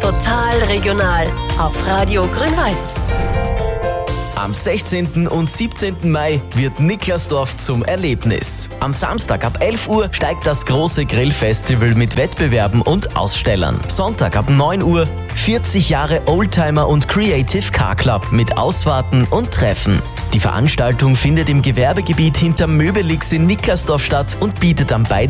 Total regional auf Radio Grün-Weiß. Am 16. und 17. Mai wird Niklasdorf zum Erlebnis. Am Samstag ab 11 Uhr steigt das große Grillfestival mit Wettbewerben und Ausstellern. Sonntag ab 9 Uhr 40 Jahre Oldtimer und Creative Car Club mit Ausfahrten und Treffen. Die Veranstaltung findet im Gewerbegebiet hinter Möbelix in Niklasdorf statt und bietet an beiden